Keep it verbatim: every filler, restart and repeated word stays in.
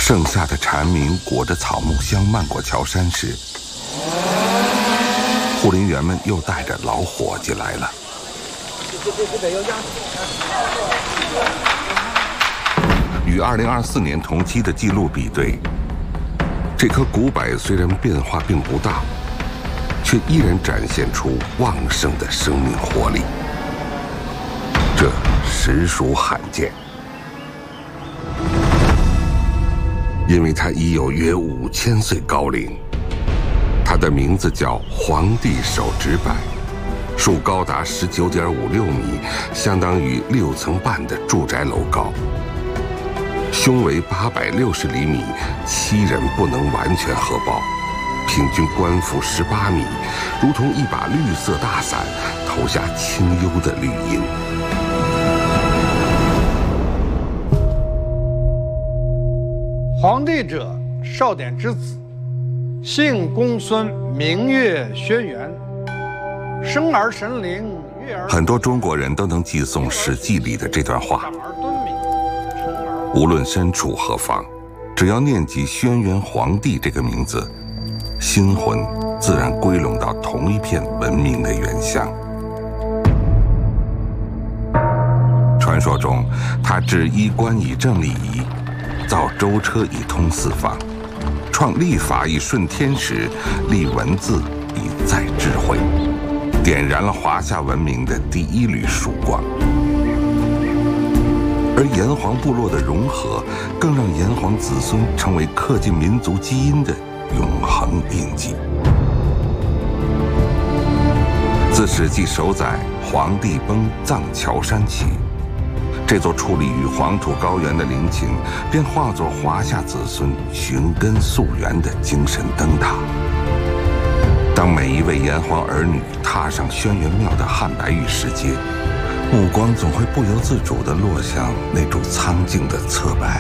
盛夏的蝉鸣裹着草木香漫过桥山时，护林员们又带着老伙计来了。与二零二四年同期的记录比对，这棵古柏虽然变化并不大，却依然展现出旺盛的生命活力，这实属罕见。因为它已有约五千岁高龄，它的名字叫皇帝手指柏，树高达十九点五六米，相当于六层半的住宅楼高。胸围八百六十厘米，七人不能完全合抱，平均冠幅十八米，如同一把绿色大伞，投下清幽的绿荫。 皇帝者，少典之子，姓公孙，名岳轩辕，生而神灵，悦而很多中国人都能记诵《史记》里的这段话。无论身处何方，只要念及轩辕皇帝这个名字，心魂自然归拢到同一片文明的原乡。传说中，他治衣冠以正礼仪，造舟车以通四方，创历法以顺天时，立文字以载智慧，点燃了华夏文明的第一缕曙光。而炎黄部落的融合，更让炎黄子孙成为刻进民族基因的永恒印记。自《史记》首载黄帝崩葬桥山起，这座矗立于黄土高原的陵寝，便化作华夏子孙寻根溯源的精神灯塔。当每一位炎黄儿女踏上轩辕庙的汉白玉石阶，目光总会不由自主地落向那株苍劲的侧柏。